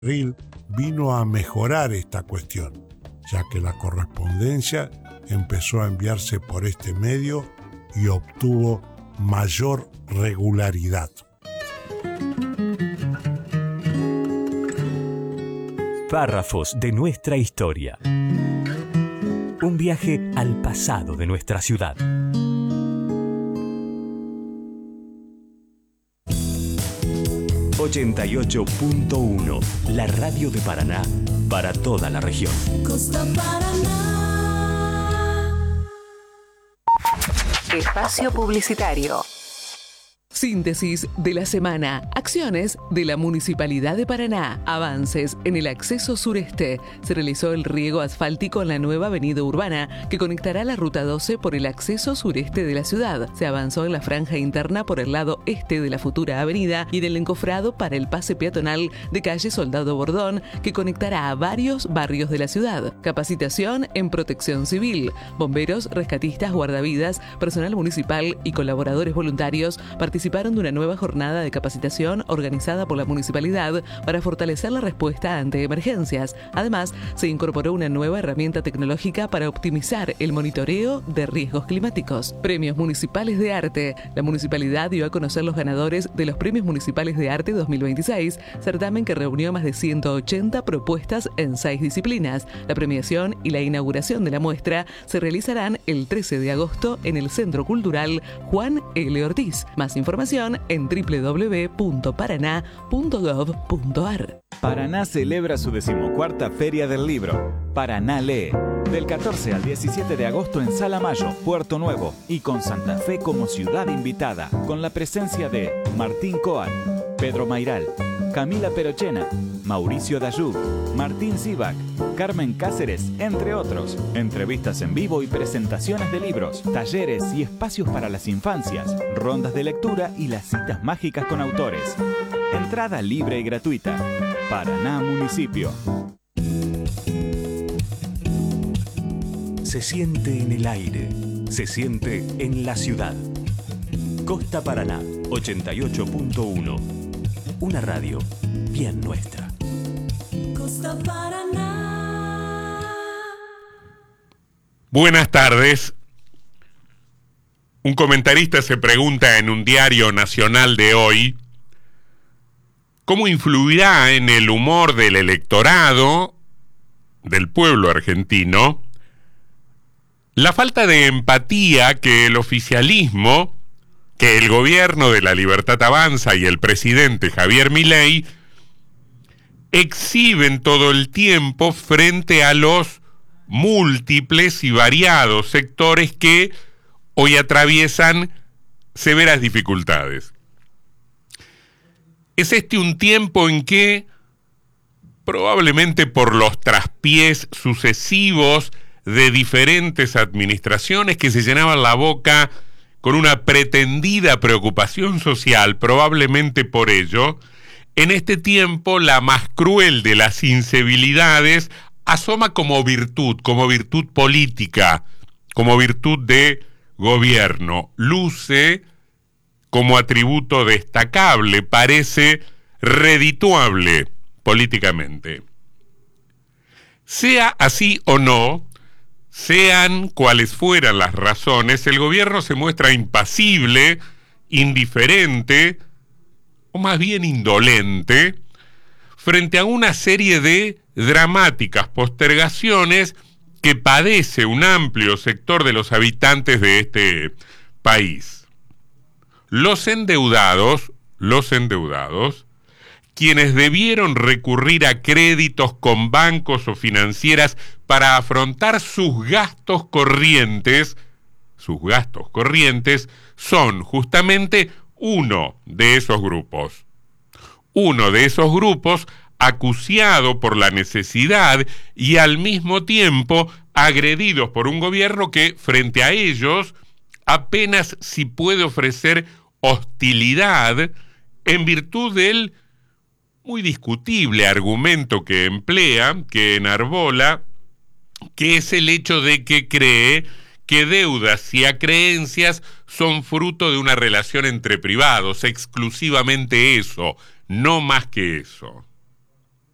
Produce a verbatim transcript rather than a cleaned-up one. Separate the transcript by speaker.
Speaker 1: ferrocarril vino a mejorar esta cuestión, ya que la correspondencia empezó a enviarse por este medio y obtuvo mayor regularidad.
Speaker 2: Párrafos de nuestra historia. Un viaje al pasado de nuestra ciudad. ochenta y ocho punto uno, la radio de Paraná para toda la región.
Speaker 3: Costa Paraná.
Speaker 4: Espacio publicitario.
Speaker 5: Síntesis de la semana. Acciones de la Municipalidad de Paraná. Avances en el acceso sureste. Se realizó el riego asfáltico en la nueva avenida urbana que conectará la ruta doce por el acceso sureste de la ciudad. Se avanzó en la franja interna por el lado este de la futura avenida y del encofrado para el pase peatonal de calle Soldado Bordón que conectará a varios barrios de la ciudad. Capacitación en protección civil. Bomberos, rescatistas, guardavidas, personal municipal y colaboradores voluntarios participaron participaron de una nueva jornada de capacitación organizada por la municipalidad para fortalecer la respuesta ante emergencias. Además, se incorporó una nueva herramienta tecnológica para optimizar el monitoreo de riesgos climáticos. Premios Municipales de Arte. La municipalidad dio a conocer los ganadores de los Premios Municipales de Arte dos mil veintiséis, certamen que reunió más de ciento ochenta propuestas en seis disciplinas. La premiación y la inauguración de la muestra se realizarán el trece de agosto en el Centro Cultural Juan L. Ortiz. Más información en doble u doble u doble u punto paraná punto gov punto ar.
Speaker 6: Paraná celebra su decimocuarta Feria del Libro. Paraná lee. Del catorce al diecisiete de agosto en Sala Mayo, Puerto Nuevo, y con Santa Fe como ciudad invitada, con la presencia de Martín Coan, Pedro Mairal, Camila Perochena, Mauricio Dayú, Martín Zivac, Carmen Cáceres, entre otros. Entrevistas en vivo y presentaciones de libros, talleres y espacios para las infancias, rondas de lectura y las citas mágicas con autores. Entrada libre y gratuita. Paraná Municipio.
Speaker 2: Se siente en el aire, se siente en la ciudad. Costa Paraná, ochenta y ocho punto uno. Una radio bien nuestra.
Speaker 3: Costa Paraná.
Speaker 7: Buenas tardes. Un comentarista se pregunta en un diario nacional de hoy cómo influirá en el humor del electorado, del pueblo argentino, la falta de empatía que el oficialismo, que el gobierno de La Libertad Avanza y el presidente Javier Milei exhiben todo el tiempo frente a los múltiples y variados sectores que hoy atraviesan severas dificultades. Es este un tiempo en que, probablemente por los traspiés sucesivos de diferentes administraciones que se llenaban la boca con una pretendida preocupación social, probablemente por ello, en este tiempo la más cruel de las incivilidades asoma como virtud, como virtud política, como virtud de gobierno, luce como atributo destacable, parece redituable políticamente. Sea así o no, sean cuales fueran las razones, el gobierno se muestra impasible, indiferente, o más bien indolente, frente a una serie de dramáticas postergaciones que padece un amplio sector de los habitantes de este país. Los endeudados, los endeudados, quienes debieron recurrir a créditos con bancos o financieras para afrontar sus gastos corrientes, sus gastos corrientes son justamente uno de esos grupos. Uno de esos grupos acuciado por la necesidad y al mismo tiempo agredidos por un gobierno que frente a ellos apenas si puede ofrecer hostilidad en virtud del muy discutible argumento que emplea, que enarbola, que es el hecho de que cree que deudas y acreencias son fruto de una relación entre privados, exclusivamente eso, no más que eso.